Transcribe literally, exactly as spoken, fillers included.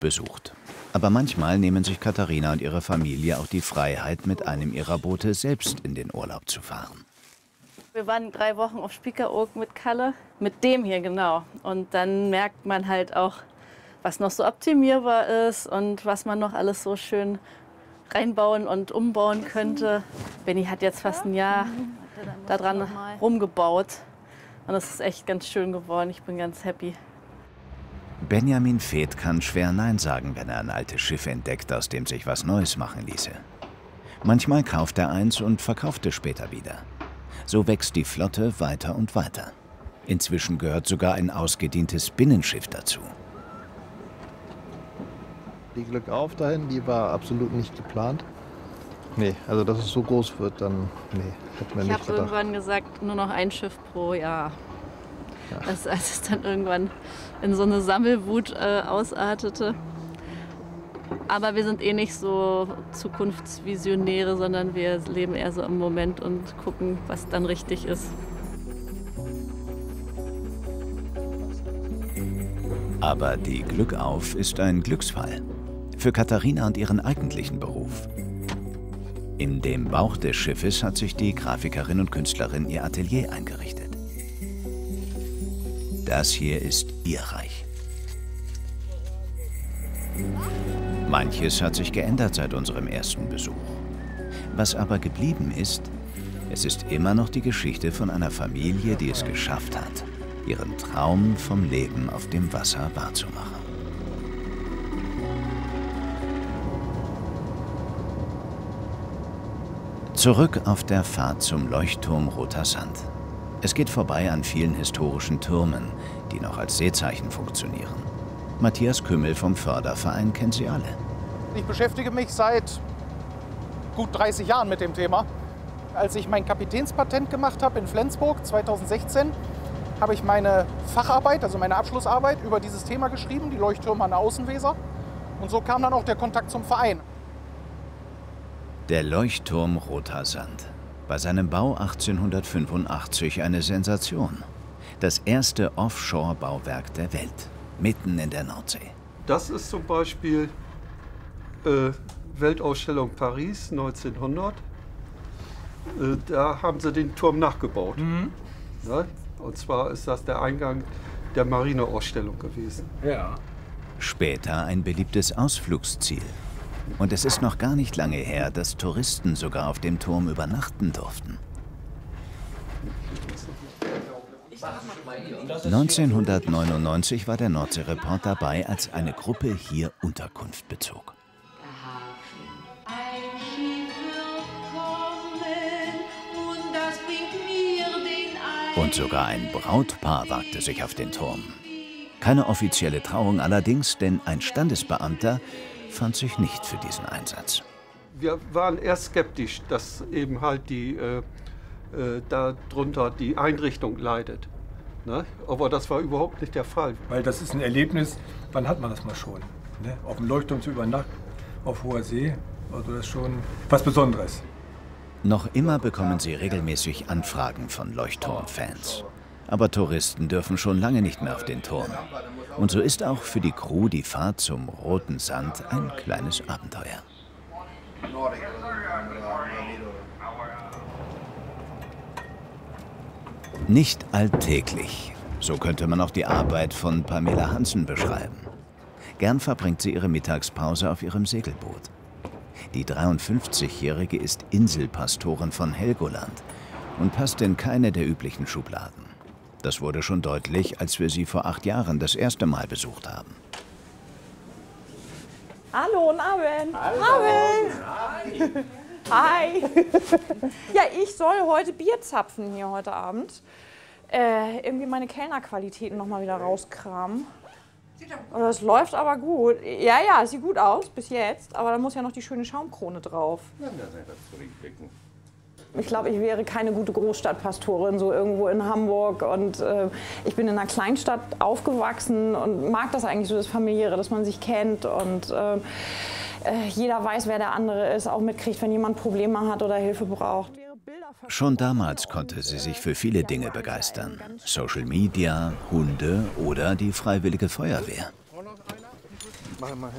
besucht. Aber manchmal nehmen sich Katharina und ihre Familie auch die Freiheit, mit einem ihrer Boote selbst in den Urlaub zu fahren. Wir waren drei Wochen auf Spiekeroog mit Kalle, mit dem hier genau. Und dann merkt man halt auch, was noch so optimierbar ist und was man noch alles so schön reinbauen und umbauen könnte. Benni hat jetzt fast ein Jahr daran rumgebaut und es ist echt ganz schön geworden. Ich bin ganz happy. Benjamin Veeth kann schwer Nein sagen, wenn er ein altes Schiff entdeckt, aus dem sich was Neues machen ließe. Manchmal kauft er eins und verkauft es später wieder. So wächst die Flotte weiter und weiter. Inzwischen gehört sogar ein ausgedientes Binnenschiff dazu. Die Glück auf dahin, die war absolut nicht geplant. Nee, also dass es so groß wird, dann nee, hätten wir ich nicht gedacht. Ich habe gedacht. irgendwann gesagt, nur noch ein Schiff pro Jahr. Ja. Das, als es dann irgendwann in so eine Sammelwut äh, ausartete. Aber wir sind eh nicht so Zukunftsvisionäre, sondern wir leben eher so im Moment und gucken, was dann richtig ist. Aber die Glück auf ist ein Glücksfall. Für Katharina und ihren eigentlichen Beruf. In dem Bauch des Schiffes hat sich die Grafikerin und Künstlerin ihr Atelier eingerichtet. Das hier ist ihr Reich. Manches hat sich geändert seit unserem ersten Besuch. Was aber geblieben ist, es ist immer noch die Geschichte von einer Familie, die es geschafft hat, ihren Traum vom Leben auf dem Wasser wahrzumachen. Zurück auf der Fahrt zum Leuchtturm Roter Sand. Es geht vorbei an vielen historischen Türmen, die noch als Seezeichen funktionieren. Matthias Kümmel vom Förderverein kennt sie alle. Ich beschäftige mich seit gut dreißig Jahren mit dem Thema. Als ich mein Kapitänspatent gemacht habe in Flensburg zweitausendsechzehn, habe ich meine Facharbeit, also meine Abschlussarbeit über dieses Thema geschrieben, die Leuchttürme an der Außenweser. Und so kam dann auch der Kontakt zum Verein. Der Leuchtturm Roter Sand. Bei seinem Bau achtzehnhundertfünfundachtzig eine Sensation. Das erste Offshore-Bauwerk der Welt, mitten in der Nordsee. Das ist zum Beispiel äh, Weltausstellung Paris neunzehnhundert. Äh, da haben sie den Turm nachgebaut. Mhm. Ja? Und zwar ist das der Eingang der Marineausstellung gewesen. Ja. Später ein beliebtes Ausflugsziel. Und es ist noch gar nicht lange her, dass Touristen sogar auf dem Turm übernachten durften. neunzehnhundertneunundneunzig war der Nordsee-Report dabei, als eine Gruppe hier Unterkunft bezog. Und sogar ein Brautpaar wagte sich auf den Turm. Keine offizielle Trauung allerdings, denn ein Standesbeamter fand sich nicht für diesen Einsatz. Wir waren erst skeptisch, dass eben halt die, äh, äh, darunter die Einrichtung leidet. Ne? Aber das war überhaupt nicht der Fall. Weil das ist ein Erlebnis, wann hat man das mal schon? Ne? Auf dem Leuchtturm zu übernachten, auf hoher See, also das ist schon was Besonderes. Noch immer bekommen sie regelmäßig Anfragen von Leuchtturmfans. Aber Touristen dürfen schon lange nicht mehr auf den Turm. Und so ist auch für die Crew die Fahrt zum Roten Sand ein kleines Abenteuer. Nicht alltäglich. So könnte man auch die Arbeit von Pamela Hansen beschreiben. Gern verbringt sie ihre Mittagspause auf ihrem Segelboot. Die dreiundfünfzigjährige ist Inselpastorin von Helgoland und passt in keine der üblichen Schubladen. Das wurde schon deutlich, als wir sie vor acht Jahren das erste Mal besucht haben. Hallo, guten Abend. Hallo. Abend. Hi. Ja, ich soll heute Bier zapfen hier heute Abend. Äh, irgendwie meine Kellnerqualitäten noch mal wieder rauskramen. Das läuft aber gut. Ja, ja, es sieht gut aus bis jetzt, aber da muss ja noch die schöne Schaumkrone drauf. Ich glaube, ich wäre keine gute Großstadtpastorin, so irgendwo in Hamburg. Und äh, ich bin in einer Kleinstadt aufgewachsen und mag das eigentlich so, das Familiäre, dass man sich kennt und äh, jeder weiß, wer der andere ist, auch mitkriegt, wenn jemand Probleme hat oder Hilfe braucht. Schon damals konnte sie sich für viele Dinge begeistern. Social Media, Hunde oder die Freiwillige Feuerwehr.